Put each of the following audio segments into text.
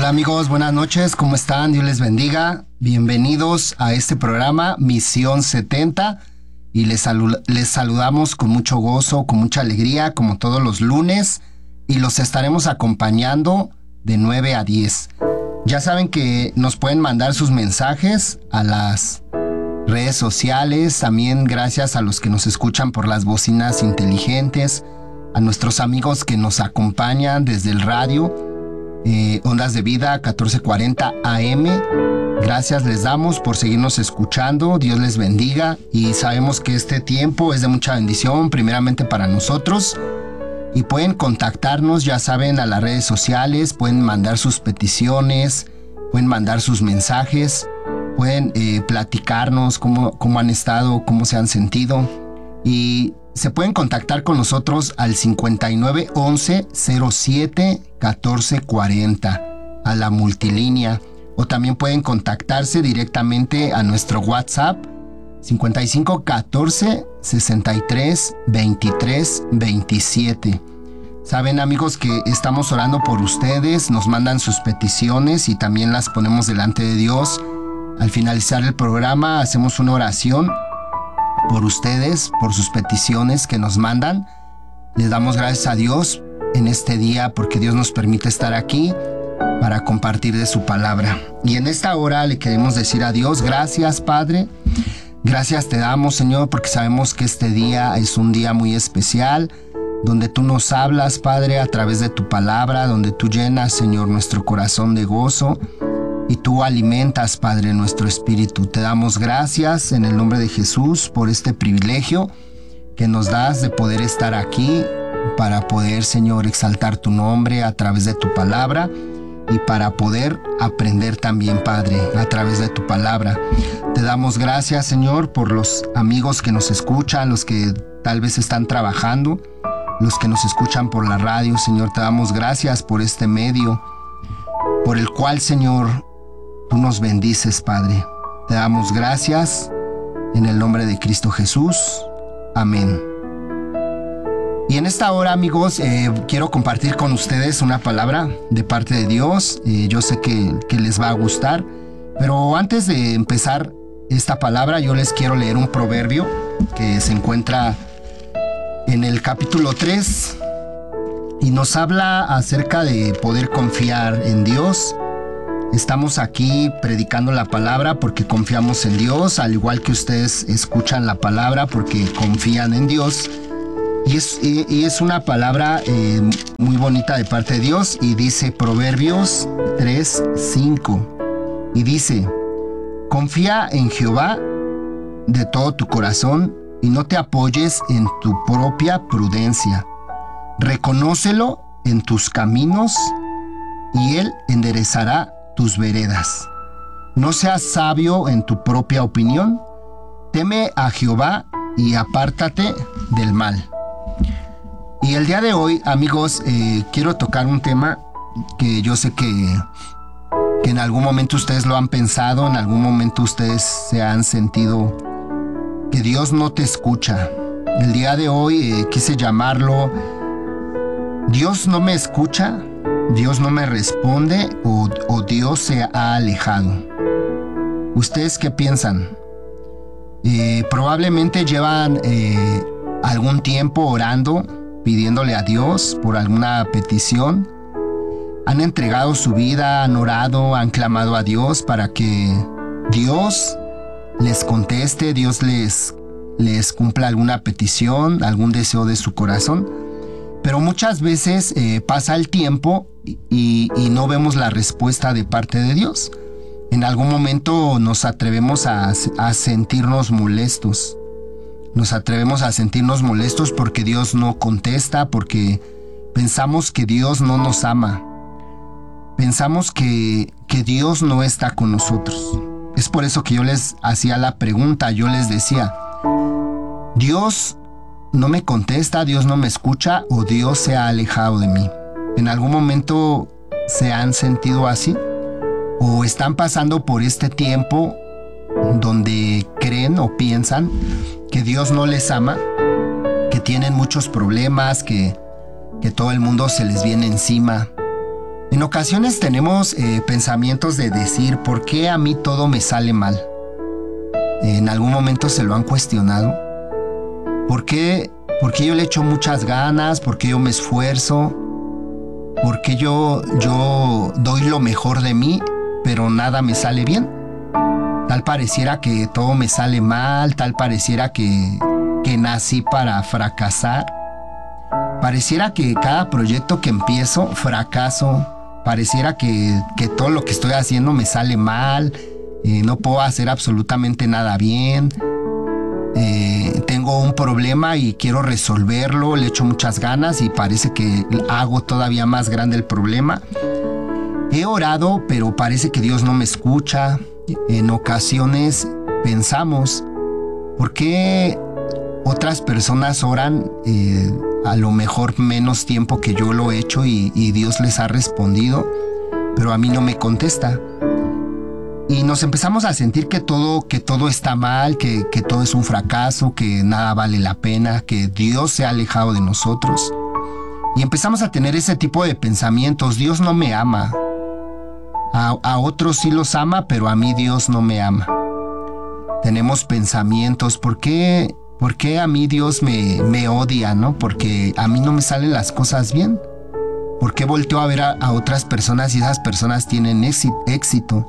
Hola amigos, buenas noches, ¿cómo están? Dios les bendiga. Bienvenidos a este programa Misión 70 y les saludamos con mucho gozo, con mucha alegría, como todos los lunes, y los estaremos acompañando de 9 a 10. Ya saben que nos pueden mandar sus mensajes a las redes sociales, también gracias a los que nos escuchan por las bocinas inteligentes, a nuestros amigos que nos acompañan desde el radio, Ondas de Vida 1440 AM. Gracias les damos por seguirnos escuchando. Dios les bendiga y sabemos que este tiempo es de mucha bendición, primeramente para nosotros. Y pueden contactarnos, ya saben, a las redes sociales, pueden mandar sus peticiones, pueden mandar sus mensajes, pueden platicarnos cómo han estado, cómo se han sentido. Y se pueden contactar con nosotros al 59 11 07 14 40 a la multilínea, o también pueden contactarse directamente a nuestro WhatsApp 55 14 63 23 27. Saben amigos que estamos orando por ustedes, nos mandan sus peticiones y también las ponemos delante de Dios. Al finalizar el programa hacemos una oración por ustedes, por sus peticiones que nos mandan. Les damos gracias a Dios en este día porque Dios nos permite estar aquí para compartir de su palabra. Y en esta hora le queremos decir a Dios, gracias Padre, gracias te damos Señor, porque sabemos que este día es un día muy especial, donde tú nos hablas Padre a través de tu palabra, donde tú llenas Señor nuestro corazón de gozo y tú alimentas, Padre, nuestro espíritu. Te damos gracias en el nombre de Jesús por este privilegio que nos das de poder estar aquí para poder, Señor, exaltar tu nombre a través de tu palabra y para poder aprender también, Padre, a través de tu palabra. Te damos gracias, Señor, por los amigos que nos escuchan, los que tal vez están trabajando, los que nos escuchan por la radio, Señor. Te damos gracias por este medio, por el cual, Señor, tú nos bendices, Padre. Te damos gracias en el nombre de Cristo Jesús. Amén. Y en esta hora, amigos, quiero compartir con ustedes una palabra de parte de Dios. Yo sé que les va a gustar. Pero antes de empezar esta palabra, yo les quiero leer un proverbio que se encuentra en el capítulo 3 y nos habla acerca de poder confiar en Dios. Estamos aquí predicando la palabra porque confiamos en Dios, al igual que ustedes escuchan la palabra porque confían en Dios. Y es una palabra muy bonita de parte de Dios, y dice Proverbios 3:5. Y dice: confía en Jehová de todo tu corazón y no te apoyes en tu propia prudencia. Reconócelo en tus caminos y Él enderezará tus veredas. No seas sabio en tu propia opinión. Teme a Jehová y apártate del mal. Y el día de hoy, amigos, quiero tocar un tema que yo sé que en algún momento ustedes lo han pensado, en algún momento ustedes se han sentido que Dios no te escucha. El día de hoy quise llamarlo Dios no me escucha, Dios no me responde o Dios se ha alejado. ¿Ustedes qué piensan? Probablemente llevan algún tiempo orando, pidiéndole a Dios por alguna petición. Han entregado su vida, han orado, han clamado a Dios para que Dios les conteste, Dios les cumpla alguna petición, algún deseo de su corazón. Pero muchas veces pasa el tiempo y no vemos la respuesta de parte de Dios. En algún momento nos atrevemos a sentirnos molestos. Nos atrevemos a sentirnos molestos porque Dios no contesta, porque pensamos que Dios no nos ama. Pensamos que Dios no está con nosotros. Es por eso que yo les hacía la pregunta, yo les decía, ¿Dios no me contesta, Dios no me escucha o Dios se ha alejado de mí? ¿En algún momento se han sentido así? ¿O están pasando por este tiempo donde creen o piensan que Dios no les ama, que tienen muchos problemas, que todo el mundo se les viene encima, En ocasiones tenemos pensamientos de decir, ¿por qué a mí todo me sale mal? ¿En algún momento se lo han cuestionado? ¿Por qué yo le echo muchas ganas? ¿Por qué yo me esfuerzo? ¿Por qué yo doy lo mejor de mí, pero nada me sale bien? Tal pareciera que todo me sale mal, tal pareciera que nací para fracasar. Pareciera que cada proyecto que empiezo, fracaso. Pareciera que todo lo que estoy haciendo me sale mal, no puedo hacer absolutamente nada bien. Tengo un problema y quiero resolverlo, le echo muchas ganas y parece que hago todavía más grande el problema. He orado, pero parece que Dios no me escucha. En ocasiones pensamos, ¿por qué otras personas oran a lo mejor menos tiempo que yo lo he hecho y Dios les ha respondido, pero a mí no me contesta? Y nos empezamos a sentir que todo está mal, que todo es un fracaso, que nada vale la pena, que Dios se ha alejado de nosotros. Y empezamos a tener ese tipo de pensamientos. Dios no me ama. A otros sí los ama, pero a mí Dios no me ama. Tenemos pensamientos, ¿por qué a mí Dios me odia, no? Porque a mí no me salen las cosas bien. ¿Por qué volteo a ver a otras personas y esas personas tienen éxito?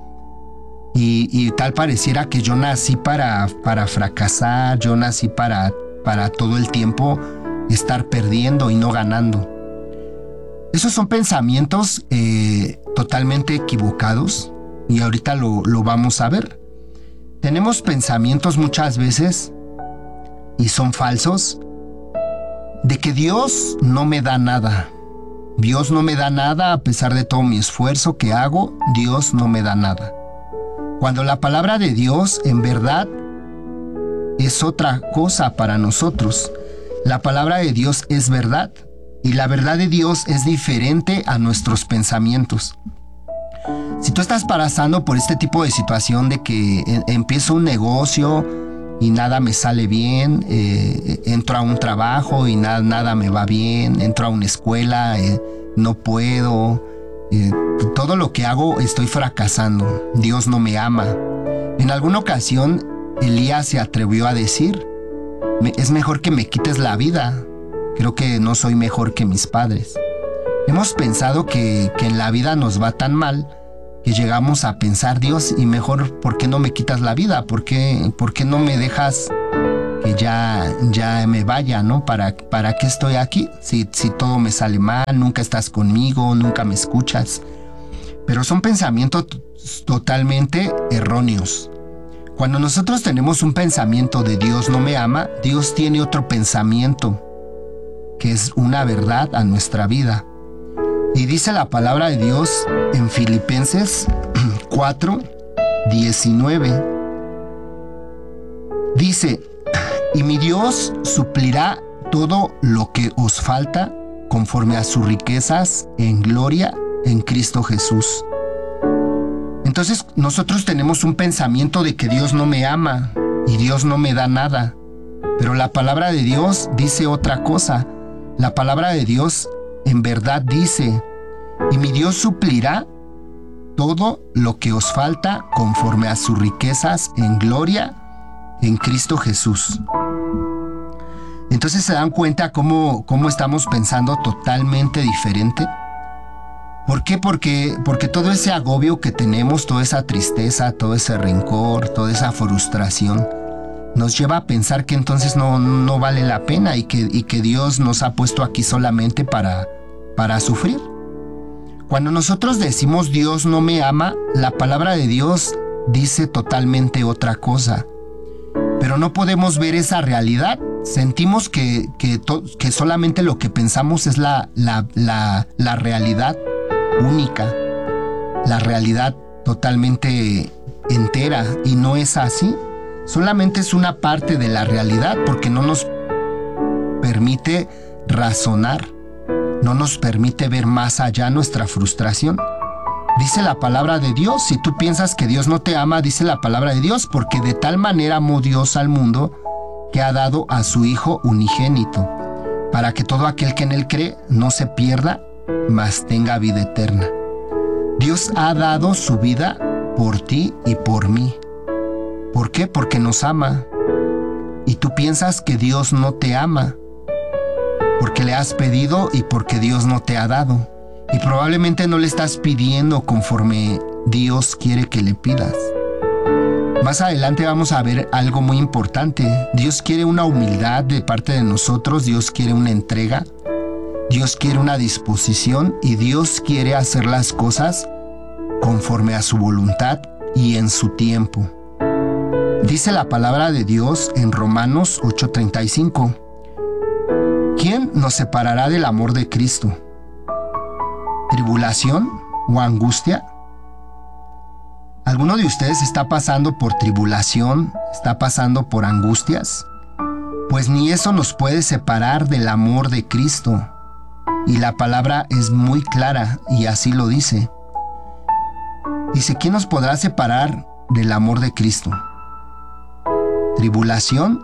Y tal pareciera que yo nací para fracasar, yo nací para todo el tiempo estar perdiendo y no ganando. Esos son pensamientos totalmente equivocados y ahorita lo vamos a ver. Tenemos pensamientos muchas veces, y son falsos, de que Dios no me da nada. Dios no me da nada a pesar de todo mi esfuerzo que hago, Dios no me da nada. Cuando la palabra de Dios en verdad es otra cosa para nosotros. La palabra de Dios es verdad y la verdad de Dios es diferente a nuestros pensamientos. Si tú estás pasando por este tipo de situación de que empiezo un negocio y nada me sale bien, entro a un trabajo y nada me va bien, entro a una escuela, no puedo, todo lo que hago estoy fracasando, Dios no me ama. En alguna ocasión Elías se atrevió a decir, es mejor que me quites la vida, creo que no soy mejor que mis padres. Hemos pensado que en la vida nos va tan mal que llegamos a pensar, Dios, y mejor, ¿por qué no me quitas la vida? ¿Por qué no me dejas que ya me vaya, ¿no? ¿Para qué estoy aquí? Si todo me sale mal, nunca estás conmigo, nunca me escuchas. Pero son pensamientos totalmente erróneos. Cuando nosotros tenemos un pensamiento de Dios no me ama, Dios tiene otro pensamiento, que es una verdad a nuestra vida. Y dice la palabra de Dios en Filipenses 4:19. Dice, y mi Dios suplirá todo lo que os falta conforme a sus riquezas en gloria en Cristo Jesús. Entonces nosotros tenemos un pensamiento de que Dios no me ama y Dios no me da nada. Pero la palabra de Dios dice otra cosa. La palabra de Dios en verdad dice, y mi Dios suplirá todo lo que os falta conforme a sus riquezas en gloria en Cristo Jesús. Entonces se dan cuenta cómo estamos pensando totalmente diferente. ¿Por qué? Porque todo ese agobio que tenemos, toda esa tristeza, todo ese rencor, toda esa frustración, nos lleva a pensar que entonces no vale la pena y que Dios nos ha puesto aquí solamente para sufrir. Cuando nosotros decimos Dios no me ama, la palabra de Dios dice totalmente otra cosa. Pero no podemos ver esa realidad. Sentimos que solamente lo que pensamos es la realidad única, la realidad totalmente entera, y no es así. Solamente es una parte de la realidad porque no nos permite razonar, no nos permite ver más allá nuestra frustración. Dice la palabra de Dios, si tú piensas que Dios no te ama, dice la palabra de Dios, porque de tal manera amó Dios al mundo que ha dado a su Hijo unigénito, para que todo aquel que en él cree no se pierda, mas tenga vida eterna. Dios ha dado su vida por ti y por mí. ¿Por qué? Porque nos ama. Y tú piensas que Dios no te ama, porque le has pedido y porque Dios no te ha dado. Y probablemente no le estás pidiendo conforme Dios quiere que le pidas. Más adelante vamos a ver algo muy importante. Dios quiere una humildad de parte de nosotros, Dios quiere una entrega, Dios quiere una disposición y Dios quiere hacer las cosas conforme a su voluntad y en su tiempo. Dice la palabra de Dios en Romanos 8:35. ¿Quién nos separará del amor de Cristo? ¿Tribulación o angustia? ¿Alguno de ustedes está pasando por tribulación, está pasando por angustias? Pues ni eso nos puede separar del amor de Cristo. Y la palabra es muy clara y así lo dice. Dice, ¿quién nos podrá separar del amor de Cristo? ¿Tribulación?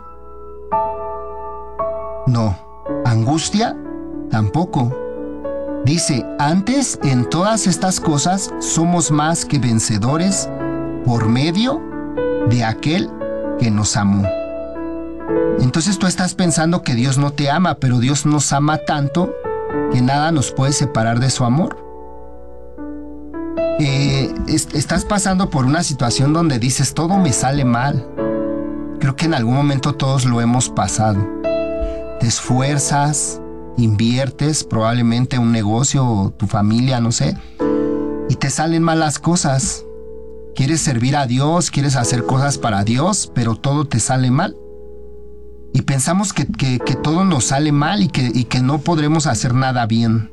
No. ¿Angustia? Tampoco. Dice, antes en todas estas cosas somos más que vencedores por medio de aquel que nos amó. Entonces tú estás pensando que Dios no te ama, pero Dios nos ama tanto que nada nos puede separar de su amor. Estás pasando por una situación donde dices, todo me sale mal. Creo que en algún momento todos lo hemos pasado. Te esfuerzas, inviertes probablemente un negocio o tu familia, no sé, y te salen mal las cosas. Quieres servir a Dios, quieres hacer cosas para Dios, pero todo te sale mal. Y pensamos que todo nos sale mal y que no podremos hacer nada bien.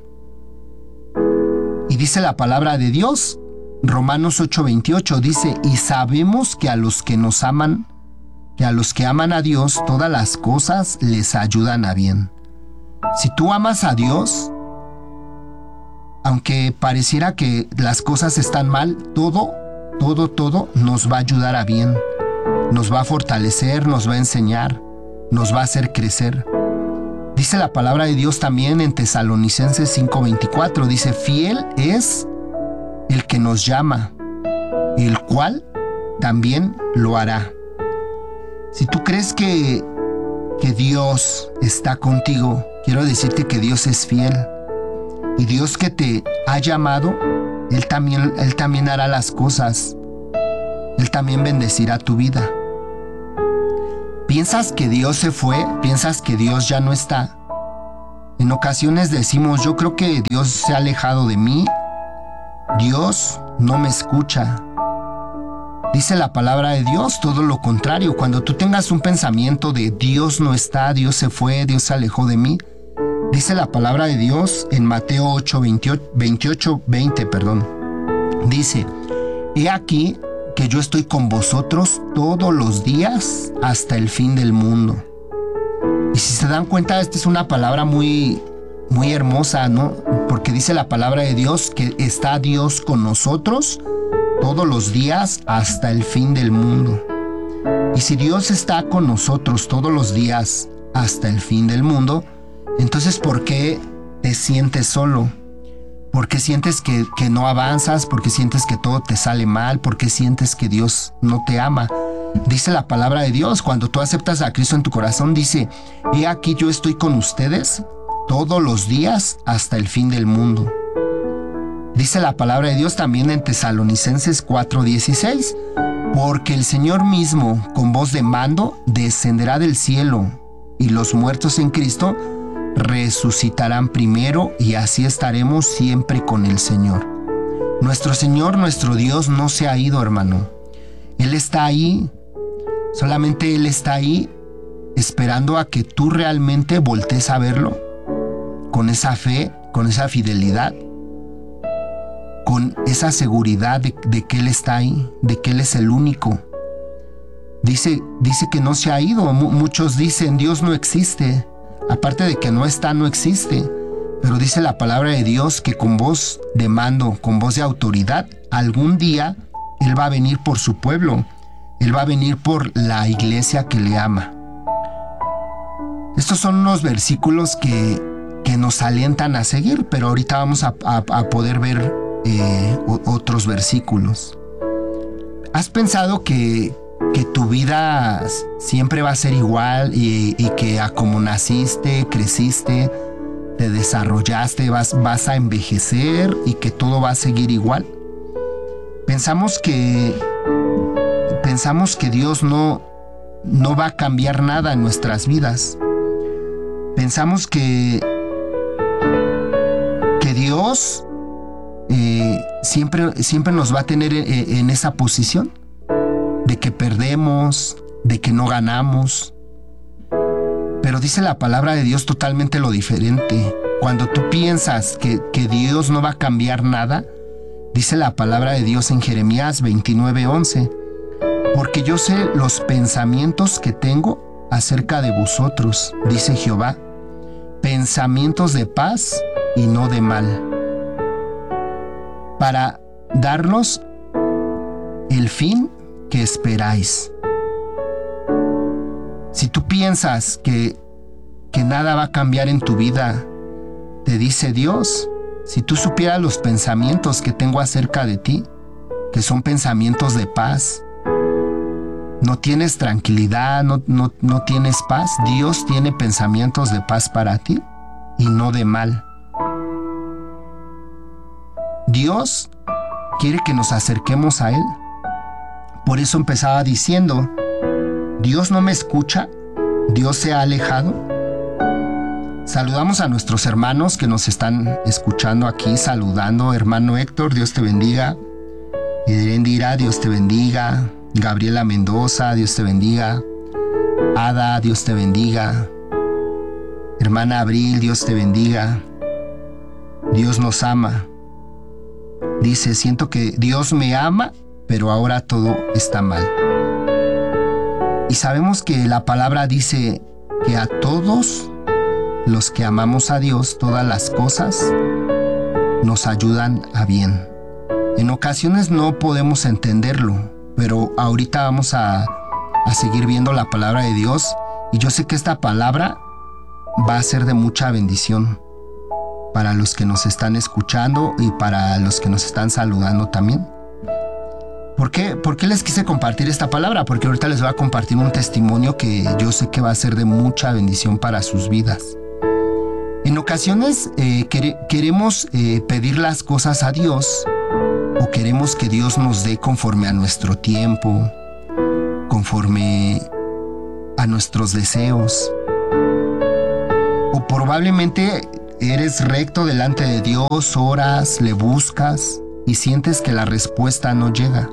Y dice la palabra de Dios, Romanos 8:28, dice, y sabemos que a los que nos aman, que a los que aman a Dios, todas las cosas les ayudan a bien. Si tú amas a Dios, aunque pareciera que las cosas están mal, todo nos va a ayudar a bien. Nos va a fortalecer, nos va a enseñar, nos va a hacer crecer. Dice la palabra de Dios también en Tesalonicenses 5:24, dice, fiel es el que nos llama, el cual también lo hará. Si tú crees que Dios está contigo, quiero decirte que Dios es fiel. Y Dios que te ha llamado, Él también hará las cosas. Él también bendecirá tu vida. ¿Piensas que Dios se fue? ¿Piensas que Dios ya no está? En ocasiones decimos, yo creo que Dios se ha alejado de mí. Dios no me escucha. Dice la palabra de Dios todo lo contrario. Cuando tú tengas un pensamiento de Dios no está, Dios se fue, Dios se alejó de mí, dice la palabra de Dios en Mateo 8:20, dice, he aquí que yo estoy con vosotros todos los días hasta el fin del mundo. Y si se dan cuenta, esta es una palabra muy, muy hermosa, ¿no? Porque dice la palabra de Dios que está Dios con nosotros todos los días hasta el fin del mundo. Y si Dios está con nosotros todos los días hasta el fin del mundo, entonces ¿por qué te sientes solo? ¿Por qué sientes que no avanzas? ¿Por qué sientes que todo te sale mal? ¿Por qué sientes que Dios no te ama? Dice la palabra de Dios, cuando tú aceptas a Cristo en tu corazón, dice, he aquí yo estoy con ustedes todos los días hasta el fin del mundo. Dice la palabra de Dios también en Tesalonicenses 4:16, porque el Señor mismo, con voz de mando, descenderá del cielo, y los muertos en Cristo resucitarán primero, y así estaremos siempre con el Señor. Nuestro Señor, nuestro Dios, no se ha ido, hermano. Él está ahí, solamente Él está ahí, esperando a que tú realmente voltees a verlo, con esa fe, con esa fidelidad, con esa seguridad de que Él está ahí, de que Él es el único. Dice que no se ha ido. Muchos dicen, Dios no existe. Aparte de que no está, no existe. Pero dice la palabra de Dios que con voz de mando, con voz de autoridad, algún día Él va a venir por su pueblo. Él va a venir por la iglesia que le ama. Estos son unos versículos que que nos alientan a seguir, pero ahorita vamos a poder ver otros versículos. ¿Has pensado que tu vida siempre va a ser igual y que a como naciste, creciste, te desarrollaste, vas a envejecer y que todo va a seguir igual? Pensamos que Dios no va a cambiar nada en nuestras vidas. Pensamos que Dios siempre nos va a tener en esa posición de que perdemos, de que no ganamos. Pero dice la palabra de Dios totalmente lo diferente. Cuando tú piensas que Dios no va a cambiar nada, dice la palabra de Dios en Jeremías 29:11, porque yo sé los pensamientos que tengo acerca de vosotros, dice Jehová, pensamientos de paz y no de mal, para darnos el fin que esperáis. Si tú piensas que nada va a cambiar en tu vida, te dice Dios, si tú supieras los pensamientos que tengo acerca de ti, que son pensamientos de paz, no tienes tranquilidad, no tienes paz, Dios tiene pensamientos de paz para ti y no de mal. Dios quiere que nos acerquemos a Él. Por eso empezaba diciendo, Dios no me escucha, Dios se ha alejado. Saludamos a nuestros hermanos que nos están escuchando aquí, saludando. Hermano Héctor, Dios te bendiga. Erendira, Dios te bendiga. Gabriela Mendoza, Dios te bendiga. Ada, Dios te bendiga. Hermana Abril, Dios te bendiga. Dios nos ama. Dice, siento que Dios me ama, pero ahora todo está mal. Y sabemos que la palabra dice que a todos los que amamos a Dios, todas las cosas nos ayudan a bien. En ocasiones no podemos entenderlo, pero ahorita vamos a seguir viendo la palabra de Dios y yo sé que esta palabra va a ser de mucha bendición para los que nos están escuchando y para los que nos están saludando también. ¿Por qué les quise compartir esta palabra? Porque ahorita les voy a compartir un testimonio que yo sé que va a ser de mucha bendición para sus vidas. En ocasiones queremos pedir las cosas a Dios o queremos que Dios nos dé conforme a nuestro tiempo, conforme a nuestros deseos. O probablemente eres recto delante de Dios, oras, le buscas y sientes que la respuesta no llega.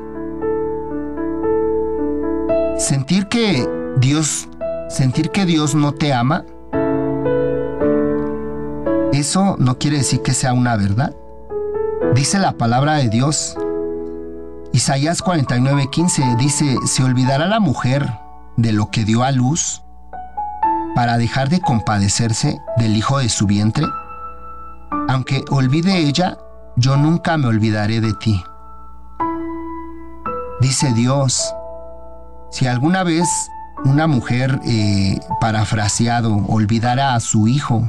Sentir que Dios no te ama, eso no quiere decir que sea una verdad. Dice la palabra de Dios, Isaías 49:15, dice, ¿se olvidará la mujer de lo que dio a luz para dejar de compadecerse del hijo de su vientre? Aunque olvide ella, yo nunca me olvidaré de ti. Dice Dios, si alguna vez una mujer, parafraseado, olvidara a su hijo,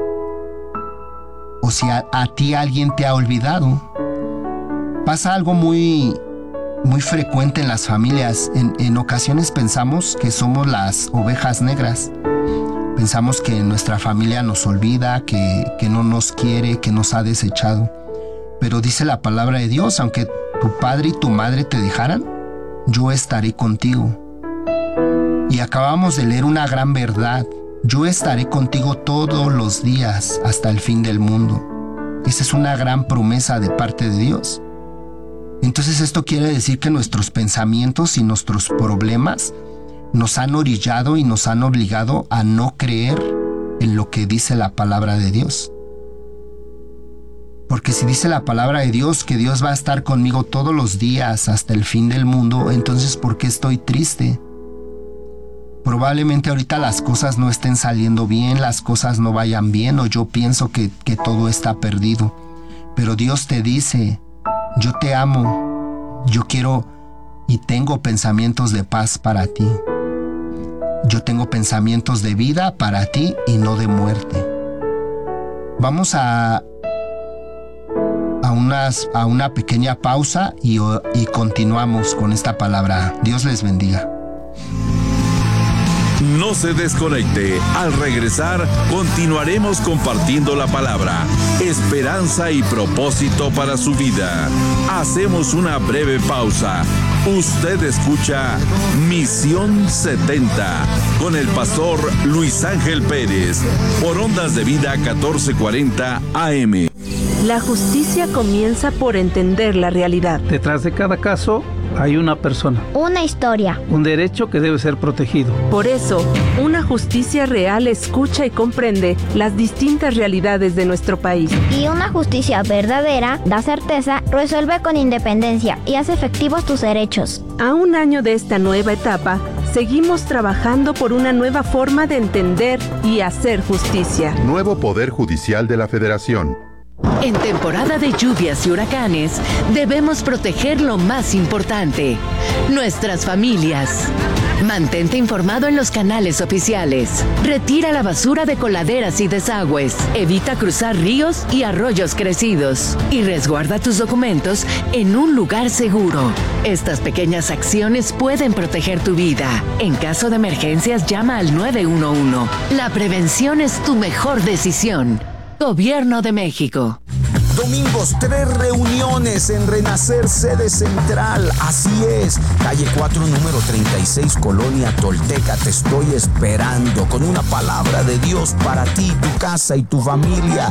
o si a ti alguien te ha olvidado, pasa algo muy frecuente en las familias. En ocasiones pensamos que somos las ovejas negras. Pensamos que nuestra familia nos olvida, que no nos quiere, que nos ha desechado. Pero dice la palabra de Dios, aunque tu padre y tu madre te dejaran, yo estaré contigo. Y acabamos de leer una gran verdad. Yo estaré contigo todos los días hasta el fin del mundo. Esa es una gran promesa de parte de Dios. Entonces esto quiere decir que nuestros pensamientos y nuestros problemas nos han orillado y nos han obligado a no creer en lo que dice la palabra de Dios. Porque si dice la palabra de Dios que Dios va a estar conmigo todos los días hasta el fin del mundo, entonces ¿por qué estoy triste? Probablemente ahorita las cosas no estén saliendo bien, las cosas no vayan bien, o yo pienso que todo está perdido. Pero Dios te dice, yo te amo, yo quiero y tengo pensamientos de paz para ti. Yo tengo pensamientos de vida para ti y no de muerte. Vamos a una pequeña pausa y continuamos con esta palabra. Dios les bendiga. No se desconecte. Al regresar, continuaremos compartiendo la palabra, esperanza y propósito para su vida. Hacemos una breve pausa. Usted escucha Misión 70 con el pastor Luis Ángel Pérez por Ondas de Vida 1440 AM. La justicia comienza por entender la realidad. Detrás de cada caso hay una persona, una historia, un derecho que debe ser protegido. Por eso, una justicia real escucha y comprende las distintas realidades de nuestro país. Y una justicia verdadera da certeza, resuelve con independencia y hace efectivos tus derechos. A un año de esta nueva etapa, seguimos trabajando por una nueva forma de entender y hacer justicia. Nuevo Poder Judicial de la Federación. En temporada de lluvias y huracanes, debemos proteger lo más importante, nuestras familias. Mantente informado en los canales oficiales. Retira la basura de coladeras y desagües. Evita cruzar ríos y arroyos crecidos. Y resguarda tus documentos en un lugar seguro. Estas pequeñas acciones pueden proteger tu vida. En caso de emergencias, llama al 911. La prevención es tu mejor decisión. Gobierno de México. Domingos, 3 reuniones en Renacer, sede central. Así es, calle 4, número 36, Colonia Tolteca. Te estoy esperando con una palabra de Dios para ti, tu casa y tu familia.